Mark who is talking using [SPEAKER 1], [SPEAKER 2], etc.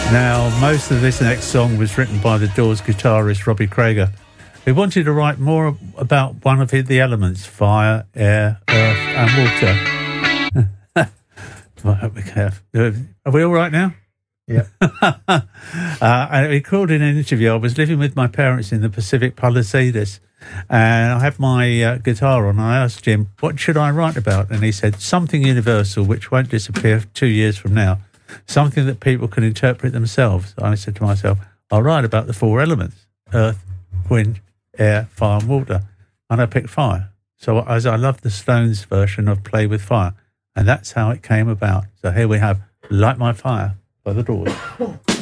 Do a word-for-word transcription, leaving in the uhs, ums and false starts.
[SPEAKER 1] Now, most of this next song was written by the Doors guitarist Robbie Krieger, who wanted to write more about one of the elements, fire, air, earth and water. I hope we have. Are we all right now?
[SPEAKER 2] Yeah.
[SPEAKER 1] uh, I recorded an interview. I was living with my parents in the Pacific Palisades, and I had my uh, guitar on. And I asked Jim, what should I write about? And he said, something universal, which won't disappear two years from now. Something that people can interpret themselves. I said to myself, I'll write about the four elements, earth, wind, air, fire and water. And I picked fire. So as I love the Stones version of Play With Fire. And that's how it came about. So here we have Light My Fire by the Doors.